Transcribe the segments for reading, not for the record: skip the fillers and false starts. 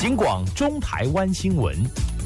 警广中台湾新闻。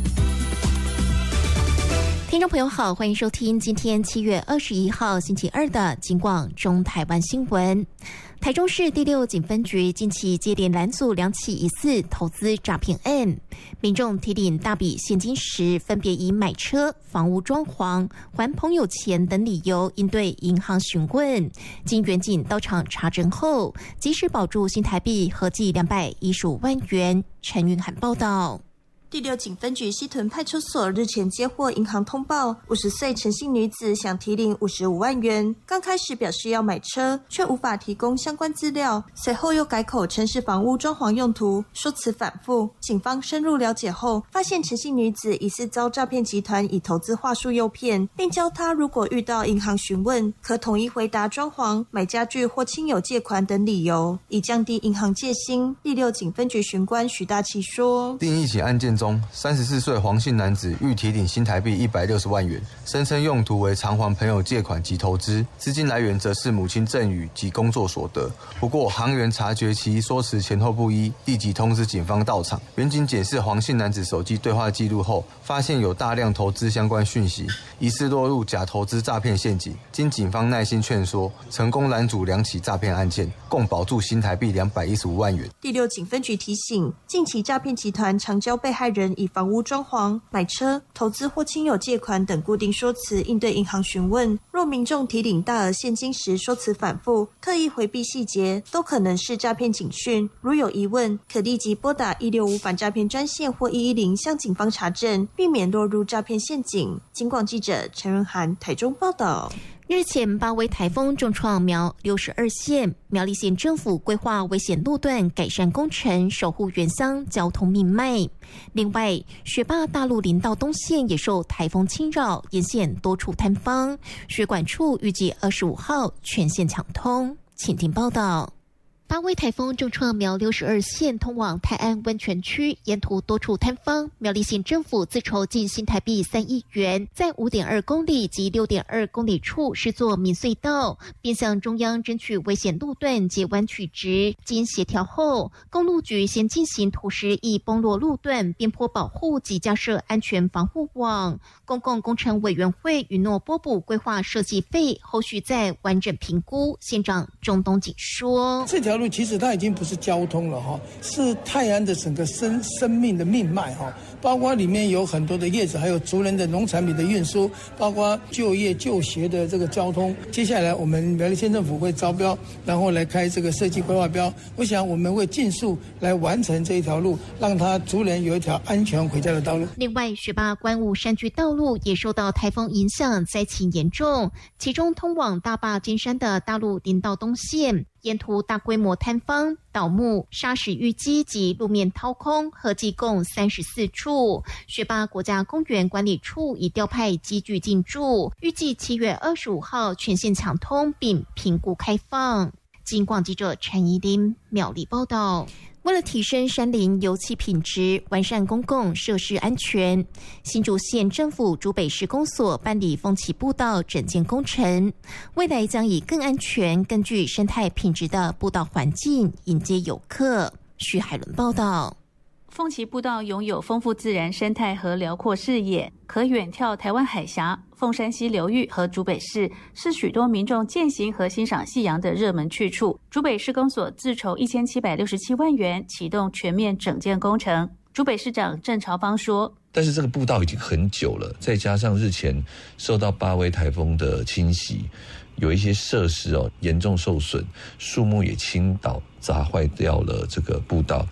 听众朋友好，欢迎收听今天7月21号星期二的警广中台湾新闻。台中市第6警分局近期接连拦阻2起疑似投资诈骗案，民众提领大笔现金时，分别以买车、房屋装潢、还朋友钱等理由应对银行询问。经员警到场查证后，及时保住新台币合计215万元。陈云涵报道。 第6警分局西屯派出所日前接获银行通报，50岁陈姓女子想提领55万元，刚开始表示要买车，却无法提供相关资料，随后又改口称是房屋装潢用途，说辞反复。警方深入了解后，发现陈姓女子疑似遭诈骗集团以投资话术诱骗，并教她如果遇到银行询问，可统一回答装潢、买家具或亲友借款等理由，以降低银行戒心。第6警分局巡官徐大奇说： 另一起案件中，34岁黄姓男子欲提领新台币160万元，声称用途为偿还朋友借款及投资，资金来源则是母亲赠与及工作所得。不过，行员察觉其说辞前后不一，立即通知警方到场。员警检视黄姓男子手机对话记录后，发现有大量投资相关讯息，疑似落入假投资诈骗陷阱。经警方耐心劝说，成功拦阻2起诈骗案件，共保住新台币215万元。 第6警分局提醒，近期诈骗集团常教被害人以房屋装潢、买车、投资或亲友借款等固定说辞应对银行询问。若民众提领大额现金时说辞反复、刻意回避细节，都可能是诈骗警讯。如有疑问，可立即拨打165反诈骗专线或110向警方查证，避免落入诈骗陷阱。警广记者陈润涵台中报道。 日前8威台风重创苗62县，苗栗县政府规划危险路段改善工程，守护原乡交通命脉。另外，学霸大陆林道东线也受台风侵扰，沿线多处坍方，水管处预计25号全线抢通。请听报道。8威台风重创苗62县通往泰安温泉区，沿途多处坍方。苗栗县政府自筹近新台币3亿元，在5.2公里及6.2公里处施作民隧道，并向中央争取危险路段截弯取直。经协调后，公路局先进行土石易崩落路段边坡保护及架设安全防护网。公共工程委员会允诺拨补规划设计费，后续再完整评估。县长钟东锦说： 这条路其实它已经不是交通了哈，是泰安的整个生命的命脉哈，包括里面有很多的业者，还有族人的农产品的运输，包括就业就学的这个交通。接下来我们苗栗县政府会招标，然后来开这个设计规划标。我想我们会尽速来完成这一条路，让他族人有一条安全回家的道路。 另外，学霸关雾山区道路也受到台风影响，灾情严重，其中通往大坝金山的大陆林道东线，沿途大规模坍方、倒木、砂石淤积及路面掏空，合计共34处。学霸国家公园管理处已调派机具进驻，预计7月25号全线抢通并评估开放。警广记者陈怡琳苗栗报道。为了提升山林油气品质，完善公共设施安全，新竹县政府竹北市公所办理风旗步道整建工程，未来将以更安全、更具生态品质的步道环境迎接游客。徐海伦报道。 凤旗步道拥有丰富自然生态和辽阔视野，可远眺台湾海峡、凤山溪流域和竹北市，是许多民众健行和欣赏夕阳的热门去处。竹北市公所自筹1767万元启动全面整建工程。竹北市长郑朝芳说： 但是这个步道已经很久了，再加上日前受到8威台风的侵袭，有一些设施严重受损，树木也倾倒砸坏掉了这个步道。